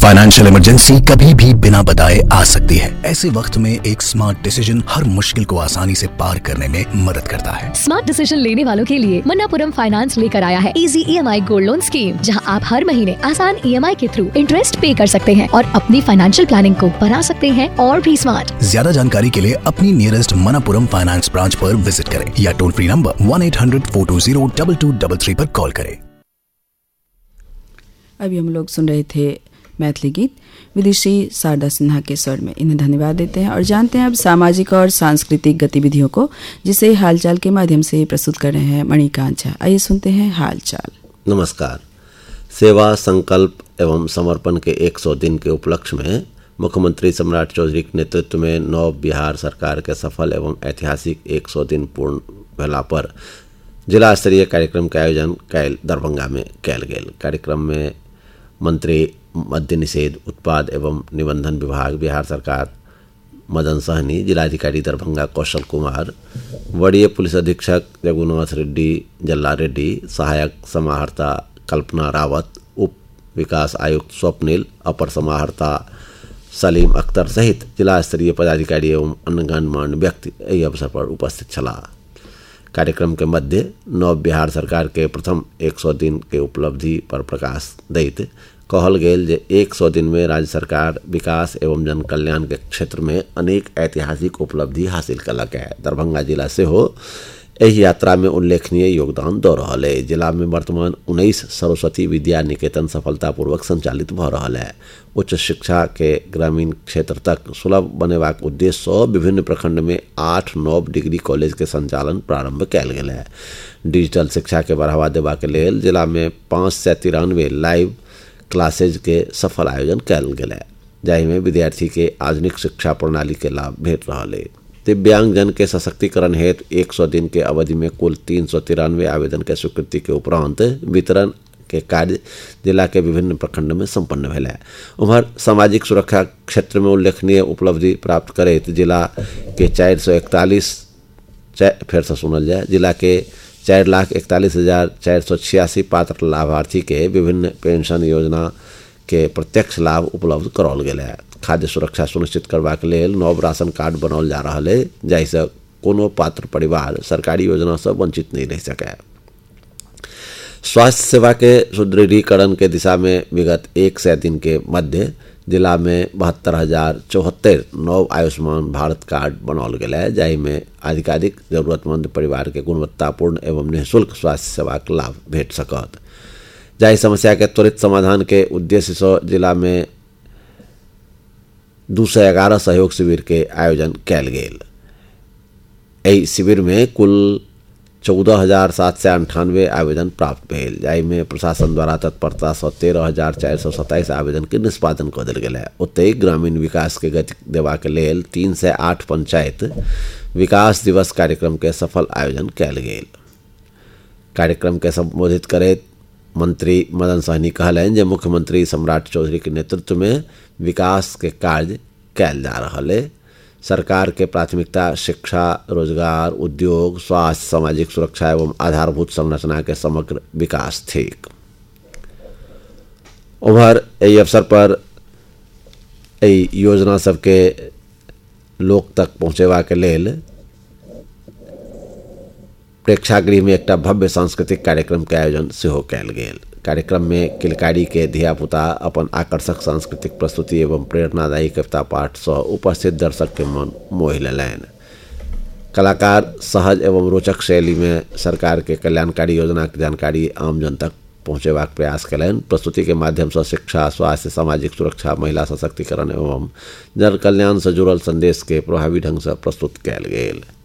Financial emergency कभी भी बिना बताए आ सकती है। ऐसे वक्त में एक स्मार्ट डिसीजन हर मुश्किल को आसानी से पार करने में मदद करता है। स्मार्ट डिसीजन लेने वालों के लिए मन्नापुरम फाइनेंस लेकर आया है easy EMI gold loan scheme, जहां आप हर महीने आसान EMI के थ्रू इंटरेस्ट पे कर सकते हैं और अपनी फाइनेंशियल प्लानिंग को बना सकते हैं और भी स्मार्ट। ज्यादा जानकारी के लिए अपनी नियरेस्ट मन्नापुरम फाइनेंस ब्रांच पर विजिट करें या टोल फ्री नंबर 1-800-420-2222 पर कॉल करें। अभी हम लोग सुन रहे थे मैथिली गीत विदुषी शारदा सिन्हा के स्वर में। इन्हें धन्यवाद देते हैं और जानते हैं अब सामाजिक और सांस्कृतिक गतिविधियों को, जिसे हालचाल के माध्यम से प्रस्तुत कर रहे हैं मणिकांत झा। आइए सुनते हैं हालचाल। नमस्कार। सेवा, संकल्प एवं समर्पण के 100 दिन के उपलक्ष्य में मुख्यमंत्री सम्राट चौधरी के नेतृत्व में नव बिहार सरकार के सफल एवं ऐतिहासिक 100 दिन पूर्ण भेला पर जिला स्तरीय कार्यक्रम के आयोजन कैल दरभंगा में कैल गेल। कार्यक्रम में मंत्री मद्य निषेध, उत्पाद एवं निबंधन विभाग बिहार सरकार मदन सहनी, जिलाधिकारी दरभंगा कौशल कुमार, वरीय पुलिस अधीक्षक जगुनाथ रेड्डी, जल्ला रेड्डी, सहायक समाहर्ता कल्पना रावत, उप विकास आयुक्त स्वप्निल, अपर समाहर्ता सलीम अख्तर सहित जिला स्तरीय पदाधिकारी एवं अन्य गणमान्य व्यक्ति एहि अवसर पर उपस्थित छलाह। कार्यक्रम के मध्य नव बिहार सरकार के प्रथम 100 दिन के उपलब्धि पर प्रकाश दैत कहल गेल जे 100 दिन में राज्य सरकार विकास एवं जन कल्याण के क्षेत्र में अनेक ऐतिहासिक उपलब्धि हासिल कलक है। दरभंगा जिला से हो एहि यात्रा में उल्लेखनीय योगदान दऽ रहल है। जिला में वर्तमान 19 सरस्वती विद्या निकेतन सफलतापूर्वक संचालित भऽ रहल है। उच्च शिक्षा के ग्रामीण क्षेत्र तक सुलभ बनेबाक उद्देश्य सँ विभिन्न प्रखंड में 8 नव डिग्री कॉलेज के संचालन प्रारंभ कयल गेल है। डिजिटल शिक्षा के बढ़ावा देबाक लेल जिला में 593 लाइव क्लासेज के सफल आयोजन कयल गेल है, जाहि में विद्यार्थी के आधुनिक शिक्षा प्रणाली के लाभ भेट रहल है। दिव्यांगजन के सशक्तिकरण हेतु 100 दिन के अवधि में कुल 393 आवेदन के स्वीकृति के उपरांत वितरण के कार्य जिला के विभिन्न प्रखंड में संपन्न भेल है। उम्हर सामाजिक सुरक्षा क्षेत्र में उल्लेखनीय उपलब्धि प्राप्त करैत जिला के 441 फिर से सुनल जाए, जिला के 4,41,486 पात्र लाभार्थी के विभिन्न पेंशन योजना के प्रत्यक्ष लाभ उपलब्ध कराओल गेल है। खाद्य सुरक्षा सुनिश्चित करबाक लेल नव राशन कार्ड बनाओल जा रहा है, जाहिसँ कोनो पात्र परिवार सरकारी योजना से वंचित नहीं रह सके। स्वास्थ्य सेवा के सुदृढ़ीकरण के दिशा में विगत 100 दिन के मध्य जिला में 72,074 नव आयुष्मान भारत कार्ड बनाओल गेल है, जाहि में अधिकाधिक जरूरतमंद परिवार के गुणवत्तापूर्ण एवं निःशुल्क स्वास्थ्य सेवा के लाभ भेट सकत। जाहि समस्या के त्वरित समाधान के उद्देश्य से जिला में 211 सहयोग शिविर के आयोजन कयल गेल। एहि शिविर में कुल 14,798 आवेदन प्राप्त भेल, जाहि में प्रशासन द्वारा तत्परता से 13,427 आवेदन के निष्पादन कऽ देल गेल है। ओतहि ग्रामीण विकास के गति देबाक लेल 308 पंचायत विकास दिवस कार्यक्रम के सफल आयोजन कयल गेल। कार्यक्रम के संबोधित करैत मंत्री मदन सहनी कहलनि जे मुख्यमंत्री सम्राट चौधरी के नेतृत्व में विकास के कार्य कयल जा रहल है। सरकार के प्राथमिकता शिक्षा, रोजगार, उद्योग, स्वास्थ्य, सामाजिक सुरक्षा एवं आधारभूत संरचना के समग्र विकास थिक। उम्हर एहि अवसर पर एहि योजना सबके लोक तक पहुँचेबाक लेल प्रेक्षागृह में एकटा भव्य सांस्कृतिक कार्यक्रम के आयोजन सेहो कयल गेल। कार्यक्रम में किलकारी के धियापुता अपन आकर्षक सांस्कृतिक प्रस्तुति एवं प्रेरणादायी कविता पाठ सँ उपस्थित दर्शक के मन मोहि लेलनि। कलाकार सहज एवं रोचक शैली में सरकार के कल्याणकारी योजना की जानकारी आम जन तक पहुँचेबाक प्रयास कयलनि। प्रस्तुति के माध्यम से शिक्षा, स्वास्थ्य, सामाजिक सुरक्षा, महिला सशक्तिकरण एवं जन कल्याण से जुड़ल संदेश के प्रभावी ढंग से प्रस्तुत कयल गेल।